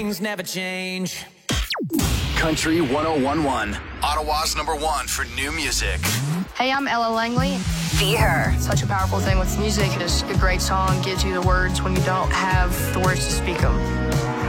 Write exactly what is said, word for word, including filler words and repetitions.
Things never change. Country one oh one point one, Ottawa's number one for new music. Hey, I'm Ella Langley. Be Her. Such a powerful thing with music is a great song gives you the words when you don't have the words to speak them.